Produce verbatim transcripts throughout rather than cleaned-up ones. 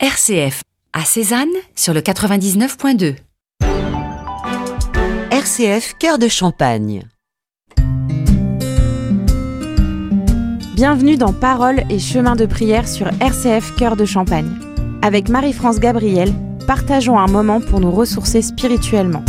R C F, à Cézanne, sur le quatre-vingt-dix-neuf point deux. R C F Cœur de Champagne. Bienvenue dans Paroles et chemins de prière sur R C F Cœur de Champagne. Avec Marie-France Gabriel, partageons un moment pour nous ressourcer spirituellement.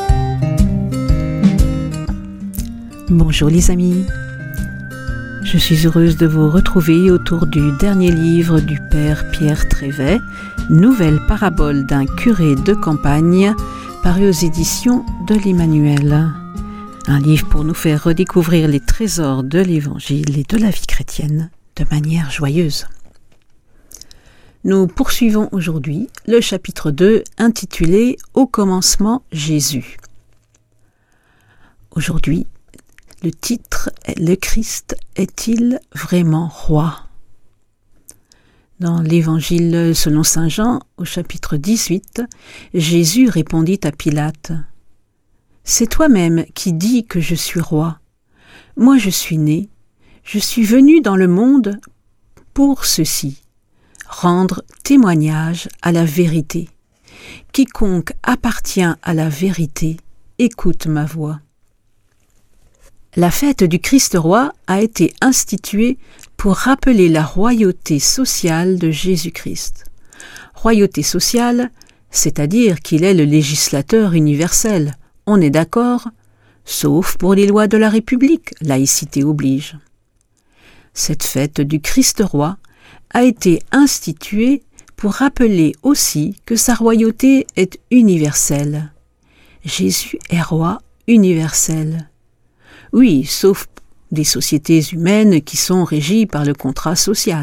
Bonjour les amis, je suis heureuse de vous retrouver autour du dernier livre du Père Pierre Trévet, Nouvelle parabole d'un curé de campagne, paru aux éditions de l'Emmanuel. Un livre pour nous faire redécouvrir les trésors de l'Évangile et de la vie chrétienne de manière joyeuse. Nous poursuivons aujourd'hui le chapitre deux intitulé « Au commencement Jésus ». Aujourd'hui, le titre est « Le Christ est-il vraiment roi ?» Dans l'Évangile selon saint Jean, au chapitre dix-huit, Jésus répondit à Pilate « C'est toi-même qui dis que je suis roi. Moi je suis né, je suis venu dans le monde pour ceci, rendre témoignage à la vérité. Quiconque appartient à la vérité, écoute ma voix. » La fête du Christ roi a été instituée pour rappeler la royauté sociale de Jésus-Christ. Royauté sociale, c'est-à-dire qu'il est le législateur universel, on est d'accord, sauf pour les lois de la République, laïcité oblige. Cette fête du Christ roi a été instituée pour rappeler aussi que sa royauté est universelle. Jésus est roi universel. Oui, sauf des sociétés humaines qui sont régies par le contrat social.